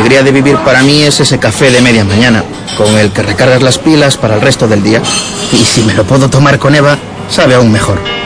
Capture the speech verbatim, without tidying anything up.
alegría de vivir para mí es ese café de media mañana, con el que recargas las pilas para el resto del día. Y si me lo puedo tomar con Eva, sabe aún mejor.